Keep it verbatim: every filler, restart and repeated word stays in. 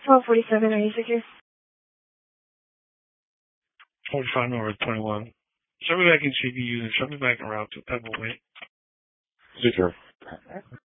twelve forty-seven, are you secure? forty-five North twenty-one. Show me back in C B U and show me back en route to Pebble Way. Secure.